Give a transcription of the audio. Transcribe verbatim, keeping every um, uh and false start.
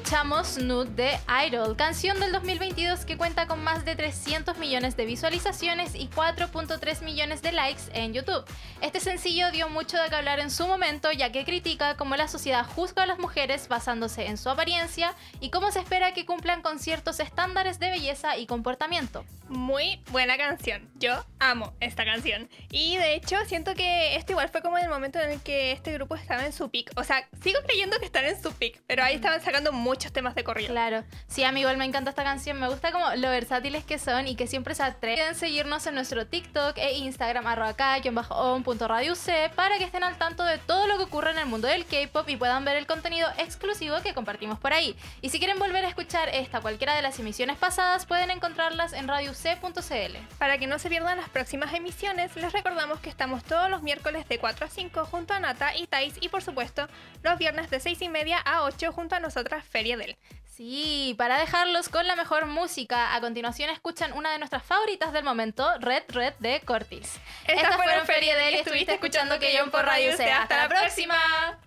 escuchamos Nude de Idol, canción del dos mil veintidós que cuenta con más de trescientos millones de visualizaciones y cuatro punto tres millones de likes en YouTube. Este sencillo dio mucho de qué hablar en su momento, ya que critica cómo la sociedad juzga a las mujeres basándose en su apariencia y cómo se espera que cumplan con ciertos estándares de belleza y comportamiento. Muy buena canción, yo amo esta canción. Y de hecho siento que esto igual fue como el momento en el que este grupo estaba en su peak. O sea, sigo creyendo que están en su peak, pero ahí estaban sacando muchos temas de corrido. Claro, sí, a mí igual me encanta esta canción, me gusta como lo versátiles que son y que siempre se atreven. Pueden seguirnos en nuestro TikTok e Instagram arroba k-on.radiuc para que estén al tanto de todo lo que ocurre en el mundo del K-pop y puedan ver el contenido exclusivo que compartimos por ahí. Y si quieren volver a escuchar esta o cualquiera de las emisiones pasadas, pueden encontrarlas en radiuc punto c l. Para que no se pierdan las próximas emisiones, les recordamos que estamos todos los miércoles de cuatro a cinco junto a Nata y Thais y por supuesto los viernes de seis y media a ocho junto a nosotras, Feria Del. Sí, para dejarlos con la mejor música, a continuación escuchan una de nuestras favoritas del momento, Red Red de Cortis. Estas fueron Feria Del y estuviste escuchando K-on por Radio U C. ¡Hasta la próxima!